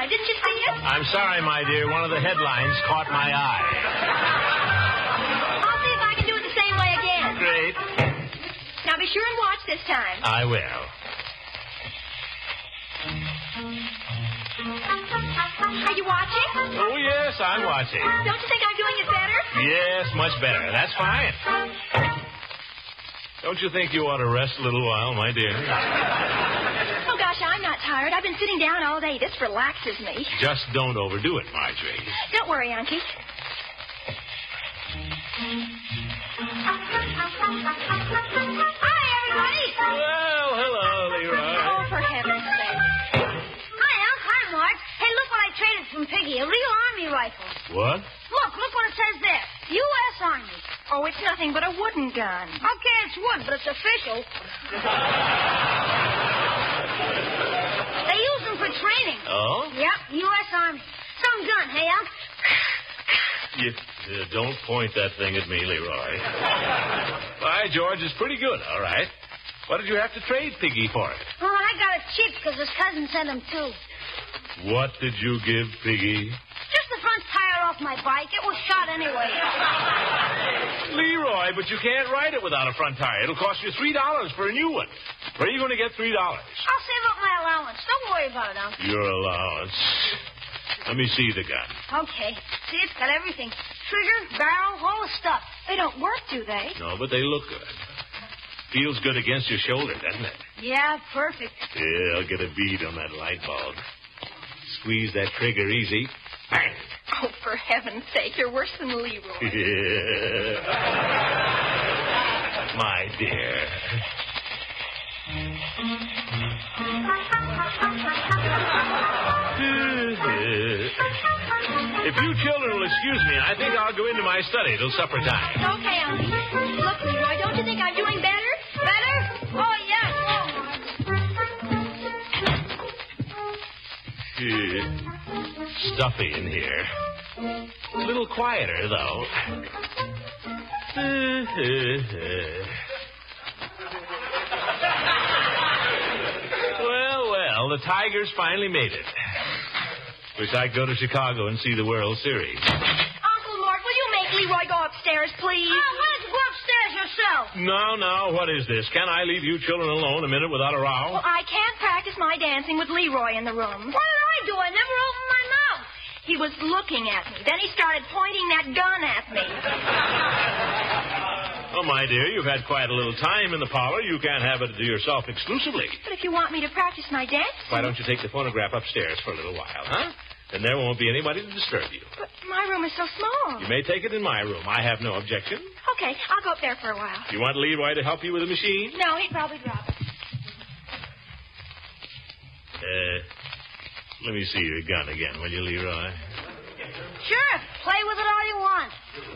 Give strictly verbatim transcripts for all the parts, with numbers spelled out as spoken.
Leroy. Didn't you see it? I'm sorry, my dear. One of the headlines caught my eye. I'll see if I can do it the same way again. Great. Now be sure and watch this time. I will. Are you watching? Oh, yes, I'm watching. Don't you think I'm doing it better? Yes, much better. That's fine. Don't you think you ought to rest a little while, my dear? Oh, gosh, I'm not tired. I've been sitting down all day. This relaxes me. Just don't overdo it, Marjorie. Don't worry, Unky. Hi, everybody. Well, hello, Leroy. Oh, for heaven's sake. Hi, Unc. Hi, Marge. Hey, look what I traded from Piggy. A real Army rifle. What? Look, look what it says there. U S Army. Oh, it's nothing but a wooden gun. Okay, it's wood, but it's official. They use them for training. Oh? Yep, U S Army. Some gun, hey, Unc? You, uh, don't point that thing at me, Leroy. By George, it's pretty good, all right. What did you have to trade Piggy for it? Oh, I got it cheap because his cousin sent him, too. What did you give Piggy? Just the front tire off my bike. It was shot anyway. Leroy, but you can't ride it without a front tire. It'll cost you three dollars for a new one. Where are you going to get three dollars? I'll save up my allowance. Don't worry about it, Unc. Your allowance. Let me see the gun. Okay. See, it's got everything. Trigger, barrel, all the stuff. They don't work, do they? No, but they look good. Feels good against your shoulder, doesn't it? Yeah, perfect. Yeah, I'll get a bead on that light bulb. Squeeze that trigger easy. Bang! Oh, for heaven's sake, you're worse than Leroy. Yeah. My dear. If you children will excuse me, I think I'll go into my study till supper time. Okay, Uncle. Look, Leroy, don't you think I'm doing better? Better? Oh, yes. Oh, Uh, stuffy in here. A little quieter, though. Well, well, the Tigers finally made it. Wish I'd go to Chicago and see the World Series. Uncle Mort, will you make Leroy go upstairs, please? Oh, why don't you go upstairs yourself? No, no, what is this? Can I leave you children alone a minute without a row? Well, I can't practice my dancing with Leroy in the room. What did I do? I never opened my mouth. He was looking at me. Then he started pointing that gun at me. Oh, my dear, you've had quite a little time in the parlor. You can't have it to yourself exclusively. But if you want me to practice my dance... Why don't you take the phonograph upstairs for a little while, huh? Then there won't be anybody to disturb you. But my room is so small. You may take it in my room. I have no objection. Okay, I'll go up there for a while. You want Leroy to help you with the machine? No, he'd probably drop it. Uh, let me see your gun again, will you, Leroy? Sure, play with it all you want.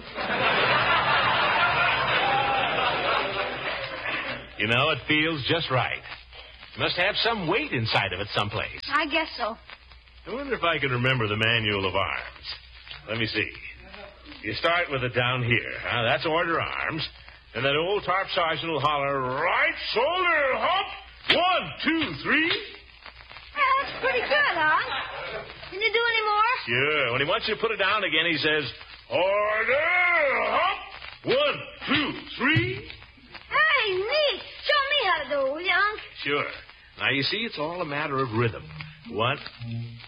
You know, it feels just right. You must have some weight inside of it someplace. I guess so. I wonder if I can remember the manual of arms. Let me see. You start with it down here. Huh? That's order arms. And then old Tarp Sergeant will holler, right shoulder, hop. One, two, three. Yeah, that's pretty good, huh? Can you do any more? Sure. When he wants you to put it down again, he says, order, hop. One, two, three. Hey, neat. Show me how to do it, will you, Unc? Sure. Now, you see, it's all a matter of rhythm. What? What's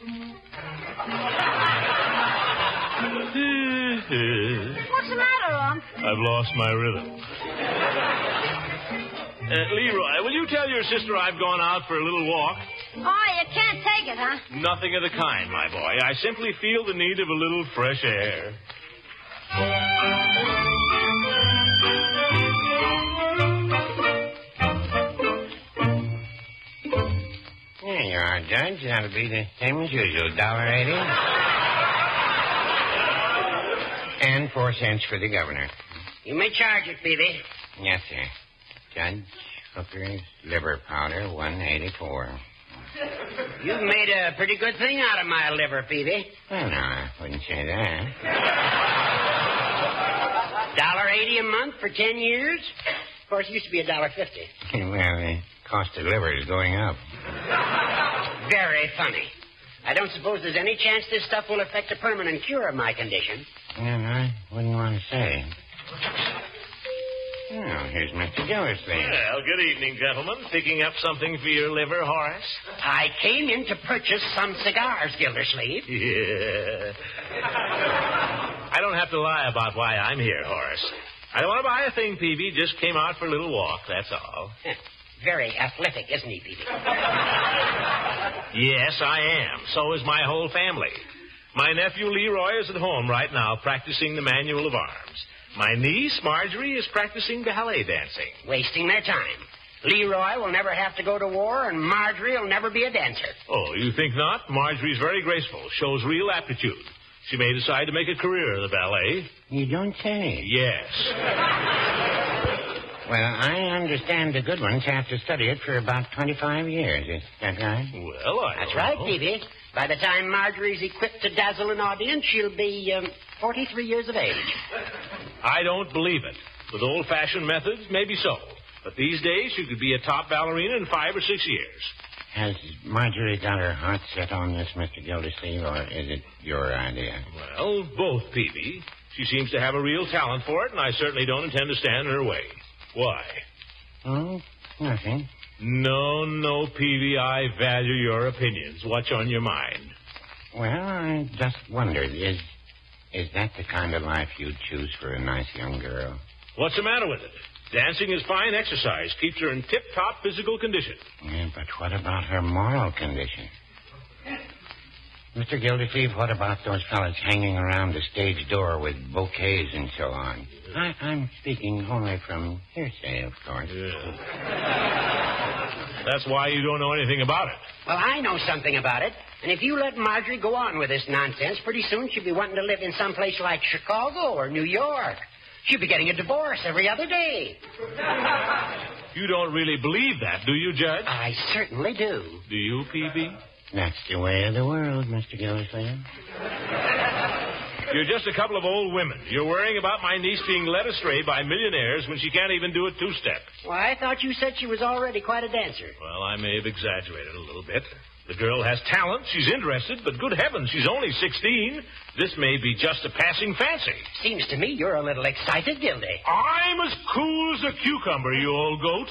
the matter, Unc? I've lost my rhythm. Uh, Leroy, will you tell your sister I've gone out for a little walk? Oh, you can't take it, huh? Nothing of the kind, my boy. I simply feel the need of a little fresh air. There you are, Judge. That'll be the same as usual. Dollar eighty. And four cents for the governor. You may charge it, Peavy. Yes, sir. Judge, Hooker's liver powder, one eighty-four. You've made a pretty good thing out of my liver, Peavy. Well, no, I wouldn't say that. Dollar eighty a month for ten years? Of course, it used to be a dollar fifty. Well, the cost of liver is going up. Very funny. I don't suppose there's any chance this stuff will affect a permanent cure of my condition. And I wouldn't want to say. Oh, here's Mister Gildersleeve. Well, good evening, gentlemen. Picking up something for your liver, Horace? I came in to purchase some cigars, Gildersleeve. Yeah. I don't have to lie about why I'm here, Horace. I don't want to buy a thing, Peavy. Just came out for a little walk, that's all. Very athletic, isn't he, Peavy? Yes, I am. So is my whole family. My nephew Leroy is at home right now practicing the manual of arms. My niece, Marjorie, is practicing ballet dancing. Wasting their time. Leroy will never have to go to war, and Marjorie will never be a dancer. Oh, you think not? Marjorie's very graceful, shows real aptitude. She may decide to make a career of the ballet. You don't say. Yes. Well, I understand the good ones have to study it for about twenty-five years. Is that right? Well, I That's don't right, know. Peavy. By the time Marjorie's equipped to dazzle an audience, she'll be um, forty-three years of age. I don't believe it. With old-fashioned methods, maybe so. But these days, you could be a top ballerina in five or six years. Has Marjorie got her heart set on this, Mister Gildersleeve, or is it your idea? Well, both, Peavy. She seems to have a real talent for it, and I certainly don't intend to stand in her way. Why? Oh, nothing. No, no, Peavy, I value your opinions. What's on your mind? Well, I just wondered, is is that the kind of life you'd choose for a nice young girl? What's the matter with it? Dancing is fine exercise. Keeps her in tip-top physical condition. Yeah, but what about her moral condition? Mister Gildersleeve, what about those fellas hanging around the stage door with bouquets and so on? I, I'm speaking only from hearsay, of course. Yeah. That's why you don't know anything about it. Well, I know something about it. And if you let Marjorie go on with this nonsense, pretty soon she'll be wanting to live in some place like Chicago or New York. She'll be getting a divorce every other day. You don't really believe that, do you, Judge? I certainly do. Do you, Peavy? That's the way of the world, Mister Gildersleeve. You're just a couple of old women. You're worrying about my niece being led astray by millionaires when she can't even do a two-step. Well, I thought you said she was already quite a dancer. Well, I may have exaggerated a little bit. The girl has talent. She's interested, but good heavens, she's only sixteen. This may be just a passing fancy. Seems to me you're a little excited, Gildy. I'm as cool as a cucumber, you old goat.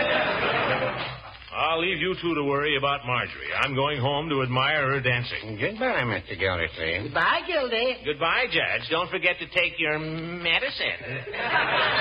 I'll leave you two to worry about Marjorie. I'm going home to admire her dancing. Goodbye, Mister Gildersleeve. Goodbye, Gildy. Goodbye, Judge. Don't forget to take your medicine.